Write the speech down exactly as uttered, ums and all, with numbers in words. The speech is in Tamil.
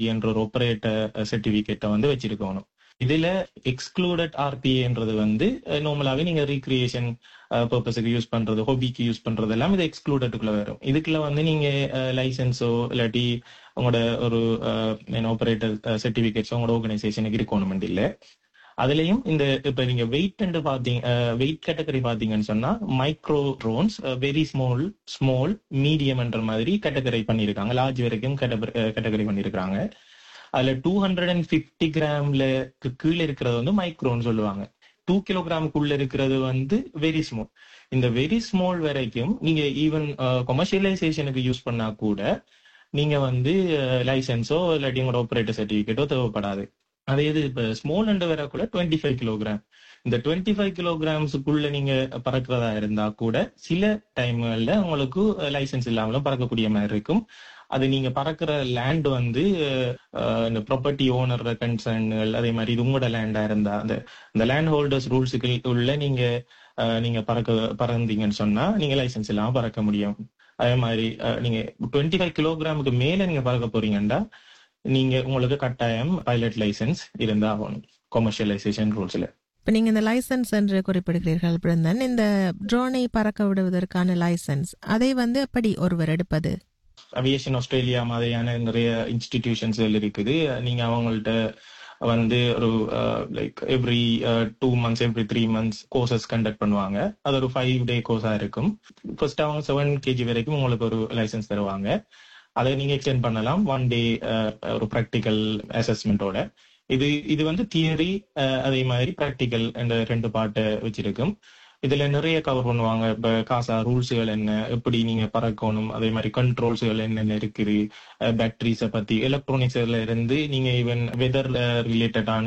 ஜி என்ற ஒரு ஆபரேட்டர் சர்டிபிகேட்டை வந்து வச்சிருக்கணும். இதுல எக்ஸ்க்ளூடட் ஆர்பிஏன்றது வந்து நார்மலாவே நீங்க ரீக்ரியேஷன் பர்பஸுக்கு யூஸ் பண்றது, ஹாபிக்கு யூஸ் பண்றது எல்லாம் இது எக்ஸ்க்ளூடட்டுக்குள்ள வரும். இதுக்குள்ள வந்து நீங்க லைசன்ஸோ இல்லாட்டி உங்களோட ஒரு ஆபரேட்டர் சர்டிபிகேட்ஸோ உங்களோட ஆர்கனைசேஷனுக்கு இருக்கணும் இல்லை. அதுலயும் இந்த இப்ப நீங்க வெயிட் அண்ட் பாத்தீங்க வெயிட் கேட்டகரி பாத்தீங்கன்னு சொன்னா micro drones, very small, small, medium என்ற மாதிரி கேட்டகரி பண்ணிருக்காங்க. லார்ஜ் வரைக்கும் கேட்டகரி பண்ணிருக்காங்க. அதுல டூ ஹண்ட்ரட் அண்ட் பிப்டி கிராம்ல கீழே இருக்கிறது வந்து மைக்ரோன்னு சொல்லுவாங்க. டூ கிலோகிராமுக்குள்ள இருக்கிறது வந்து வெரி ஸ்மால். இந்த வெரி ஸ்மால் வரைக்கும் நீங்க ஈவன் கொமர்ஷியலைசேஷனுக்கு யூஸ் பண்ணா கூட நீங்க வந்து லைசன்ஸோ இல்லாட்டி உங்களோட ஆபரேட்டர் சர்டிபிகேட்டோ தேவைப்படாது. அதே இது இப்ப ஸ்மால் அண்ட் வரக்குள்ள டுவெண்ட்டி ஃபைவ் கிலோகிராம் இந்த டுவெண்ட்டி ஃபைவ் கிலோகிராம்ஸுக்குள்ள நீங்க பறக்கிறதா இருந்தா கூட சில டைம்கள்ல உங்களுக்கு லைசன்ஸ் இல்லாமலும் பறக்கக்கூடிய மாதிரி இருக்கும். அது நீங்க பறக்கிற லேண்ட் வந்து இந்த ப்ராப்பர்ட்டி ஓனர் கன்சர்ன்கள், அதே மாதிரி இது உங்களோட லேண்டா இருந்தா அந்த இந்த லேண்ட் ஹோல்டர்ஸ் ரூல்ஸுக்கு உள்ள நீங்க நீங்க பறக்க பறந்தீங்கன்னு சொன்னா நீங்க லைசன்ஸ் இல்லாம பறக்க முடியும். அதே மாதிரி நீங்க டுவெண்ட்டி ஃபைவ் கிலோகிராமுக்கு மேல நீங்க பறக்க போறீங்கன்னா நீங்க உங்களுக்கு கட்டாயம் பைலட் லைசன்ஸ் இருந்தா ஆகணும் கமர்ஷியலைசேஷன் ரூல்ஸ்ல. இப்ப நீங்க இந்த லைசன்ஸ் என்று குறிப்பிடுகிறீர்கள் பிருந்தன், இந்த ட்ரோனை பறக்க விடுவதற்கான லைசன்ஸ் அதை வந்து எப்படி ஒருவர் எடுப்பது? அவியேஷன் ஆஸ்திரேலியா மாதிரியான நிறைய இன்ஸ்டிடியூஷன்ஸ் இருக்குது. நீங்க அவங்கள்ட்ட வந்து ஒரு like every two months every three months courses conduct பண்ணுவாங்க. அது ஒரு ஃபைவ் டே கோர்ஸா இருக்கும். ஃபர்ஸ்ட் அவங்க செவன் கேஜி வரைக்கும் உங்களுக்கு ஒரு லைசன்ஸ் தருவாங்க. அதை நீங்க எக்ஸ்டெண்ட் பண்ணலாம் ஒன் டே ஒரு ப்ராக்டிக்கல் அசஸ்மெண்டோட. இது இது வந்து தியரி அதே மாதிரி ப்ராக்டிக்கல் என்ற ரெண்டு பார்ட்டை வச்சிருக்கும். இதுல நிறைய கவர் பண்ணுவாங்க. இப்ப காசா ரூல்ஸுகள் என்ன, எப்படி நீங்க பறக்கணும், அதே மாதிரி கண்ட்ரோல்ஸுகள் என்னென்ன இருக்குது, பேட்டரிஸை பத்தி, எலக்ட்ரானிக்ஸ்ல இருந்து நீங்க ஈவன் வெதர் ரிலேட்டடான